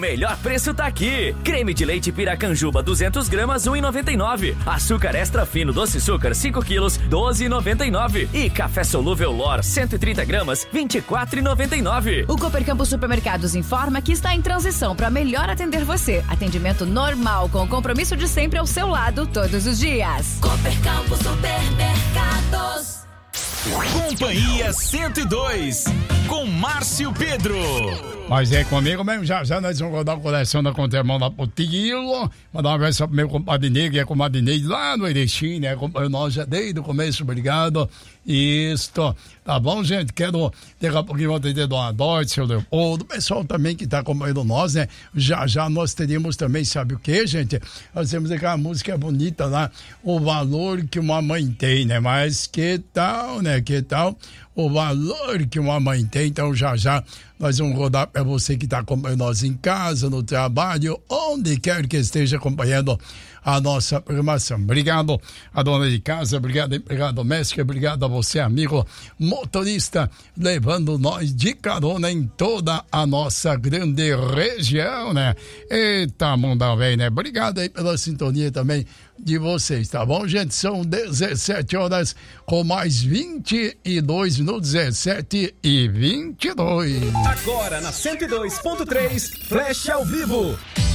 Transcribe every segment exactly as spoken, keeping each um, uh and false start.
Melhor preço tá aqui. Creme de leite Piracanjuba duzentos gramas, um real e noventa e nove. Açúcar extra fino doce açúcar cinco quilos, doze reais e noventa e nove. E café solúvel Lor cento e trinta gramas, vinte e quatro reais e noventa e nove. O Cooper Campos Supermercados informa que está em transição para melhor atender você. Atendimento normal com o compromisso de sempre ao seu lado todos os dias. Cooper Campos Supermercados. Companhia cento e dois, com Márcio Pedro. Mas é comigo mesmo, já já nós vamos rodar a coleção da Contermão lá pro Tilo. Mandar um abraço pro meu compadre Negro e a comadre Neide lá no Erechim, né? Acompanhou nós já desde o começo, obrigado. Isto, tá bom, gente? Quero daqui a pouquinho atender Dona Dorte, seu Leopoldo, o pessoal também que tá acompanhando nós, né? Já já nós teríamos também, sabe o que, gente? Nós temos aquela música bonita lá, o valor que uma mãe tem, né? Mas que tal, né? Que tal o valor que uma mãe tem? Então já já nós vamos rodar para você que está acompanhando nós em casa, no trabalho, onde quer que esteja acompanhando a nossa programação. Obrigado a dona de casa, obrigado empregada doméstica, obrigado a você, amigo motorista, levando nós de carona em toda a nossa grande região, né? Eita, mundão velho, né? Obrigado aí pela sintonia também de vocês, tá bom, gente? São dezessete horas com mais vinte e dois minutos, dezessete e vinte e dois. Agora na cento e dois ponto três, Flash ao vivo.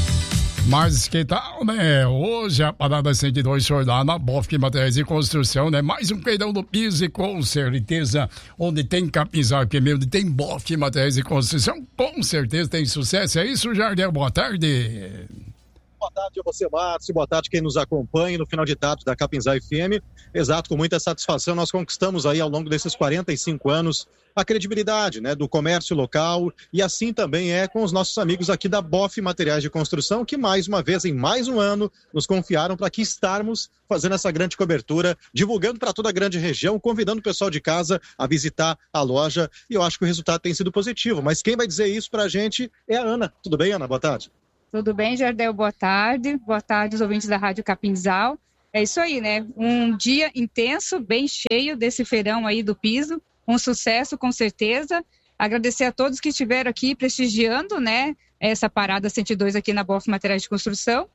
Mas que tal, né? Hoje a parada cento e dois foi lá na Bofic Materiais de Construção, né? Mais um feirão do piso e com certeza, onde tem Capinzal e Pneu, onde tem Bofic Materiais de Construção, com certeza tem sucesso. É isso, Jardel? Boa tarde. Boa tarde a você, Márcio. Boa tarde quem nos acompanha no final de tarde da Capinzal F M. Exato, com muita satisfação nós conquistamos aí ao longo desses quarenta e cinco anos a credibilidade, né, do comércio local, e assim também é com os nossos amigos aqui da Bofic Materiais de Construção, que mais uma vez, em mais um ano, nos confiaram para aqui estarmos fazendo essa grande cobertura, divulgando para toda a grande região, convidando o pessoal de casa a visitar a loja, e eu acho que o resultado tem sido positivo. Mas quem vai dizer isso para a gente é a Ana. Tudo bem, Ana? Boa tarde. Tudo bem, Jardel? Boa tarde. Boa tarde, os ouvintes da Rádio Capinzal. É isso aí, né? Um dia intenso, bem cheio desse feirão aí do piso. Um sucesso, com certeza. Agradecer a todos que estiveram aqui prestigiando, né, essa parada cento e dois aqui na Bofic Materiais de Construção.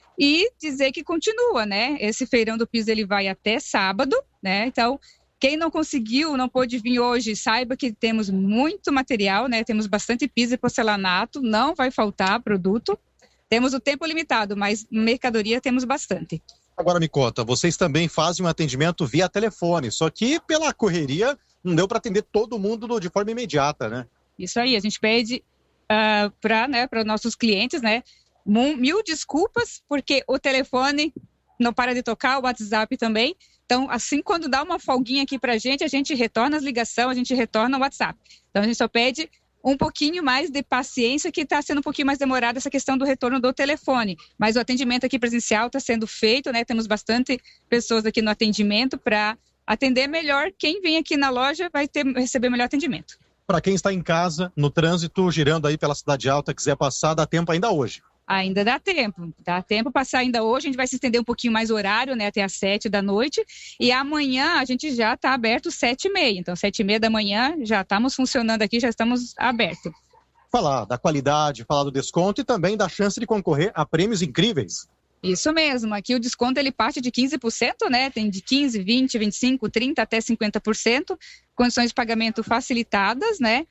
E dizer que continua, né? Esse feirão do piso, ele vai até sábado, né? Então, quem não conseguiu, não pôde vir hoje, saiba que temos muito material, né? Temos bastante piso e porcelanato, não vai faltar produto. Temos o tempo limitado, mas mercadoria temos bastante. Agora me conta, vocês também fazem um atendimento via telefone, só que pela correria não deu para atender todo mundo de forma imediata, né? Isso aí, a gente pede uh, para, né, para os nossos clientes, né, mil desculpas, porque o telefone não para de tocar, o WhatsApp também. Então, assim, quando dá uma folguinha aqui para a gente, a gente retorna as ligações, a gente retorna o WhatsApp. Então, a gente só pede um pouquinho mais de paciência, que está sendo um pouquinho mais demorada essa questão do retorno do telefone. Mas o atendimento aqui presencial está sendo feito, né? Temos bastante pessoas aqui no atendimento para atender melhor. Quem vem aqui na loja vai ter, receber melhor atendimento. Para quem está em casa, no trânsito, girando aí pela Cidade Alta, quiser passar, dá tempo ainda hoje. Ainda dá tempo, dá tempo passar ainda hoje, a gente vai se estender um pouquinho mais o horário, né, até às sete da noite, e amanhã a gente já está aberto sete e meia, então sete e meia da manhã já estamos funcionando aqui, já estamos abertos. Falar da qualidade, falar do desconto e também da chance de concorrer a prêmios incríveis. Isso mesmo, aqui o desconto ele parte de quinze por cento, né, tem de quinze, vinte, vinte e cinco, trinta até cinquenta por cento, condições de pagamento facilitadas, né,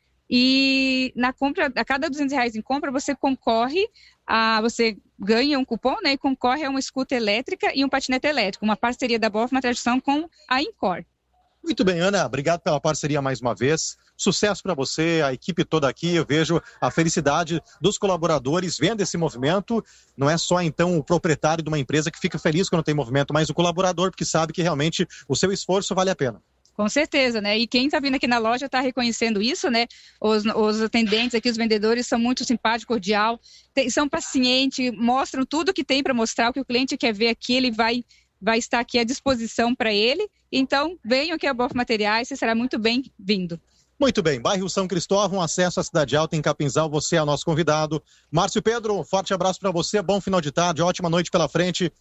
e na compra, a cada duzentos reais em compra você concorre a, você ganha um cupom, né, e concorre a uma scooter elétrica e um patinete elétrico, uma parceria da Bofic Materiais com a Incor. Muito bem, Ana, obrigado pela parceria mais uma vez, sucesso para você, a equipe toda aqui, eu vejo a felicidade dos colaboradores vendo esse movimento, não é só então o proprietário de uma empresa que fica feliz quando tem movimento, mas o colaborador, porque sabe que realmente o seu esforço vale a pena. Com certeza, né? E quem está vindo aqui na loja está reconhecendo isso, né? Os, os atendentes aqui, os vendedores são muito simpáticos, cordial, tem, são pacientes, mostram tudo que tem para mostrar, o que o cliente quer ver aqui, ele vai, vai estar aqui à disposição para ele. Então, venham aqui a Bofic Materiais, você será muito bem-vindo. Muito bem, bairro São Cristóvão, acesso à Cidade Alta em Capinzal, você é o nosso convidado. Márcio Pedro, um forte abraço para você, bom final de tarde, ótima noite pela frente.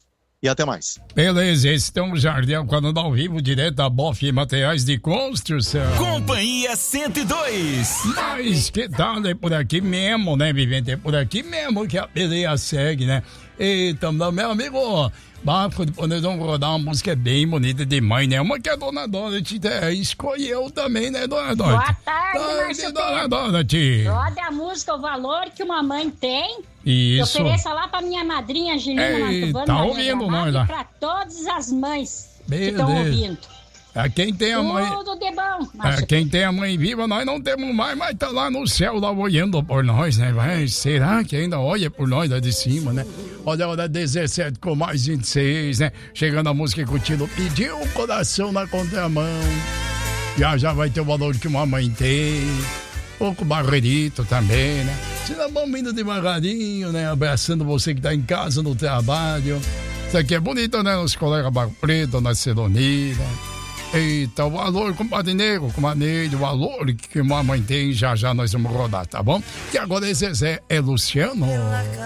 e até mais. Beleza, esse tem um Jardim quando ao vivo, direto da Boff Materiais de Construção. Companhia cento e dois. Mas que tal, é por aqui mesmo, né, Vivente? É por aqui mesmo que a peleia segue, né? Eita, meu amigo, Baco, depois nós vamos rodar uma música bem bonita demais, né? Uma que a dona Dorothy escolheu também, né, dona Dorothy? Boa tarde, Márcio dona Dorothy. Roda a música, o valor que uma mãe tem. Isso. Eu ofereço lá pra minha madrinha Angelina Mantovani. Tá ouvindo nós lá. Pra todas as mães Beleza. que estão ouvindo. É quem tem a mãe. Tudo de bom, É, quem tem a mãe viva, nós não temos mais, mas tá lá no céu, lá olhando por nós, né? Mas será que ainda olha por nós lá de cima, né? Olha, hora dezessete com mais vinte e seis, né? Chegando a música curtindo, pediu o coração na contramão. Já já vai ter o valor que uma mãe tem. Pouco barreirito também, né? Se não, vamos indo devagarinho, né? Abraçando você que tá em casa, no trabalho. Isso aqui é bonito, né? Os colegas Barro Preto, na Ceronira. Eita, o valor, compadre negro, compadre negro, o valor que uma mãe tem, já já nós vamos rodar, tá bom? Que agora esse Zé é Luciano.